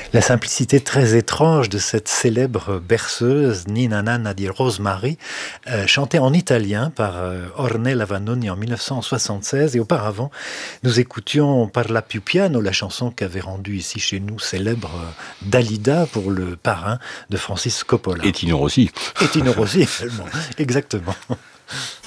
La simplicité très étrange de cette célèbre berceuse Ninna Nanna di Rosemary, chantée en italien par Ornella Vanoni en 1976. Et auparavant, nous écoutions Parla più piano, la chanson qu'avait rendue ici chez nous célèbre Dalida pour le parrain de Francis Coppola. Et Tino Rossi. Et Tino Rossi également, exactement.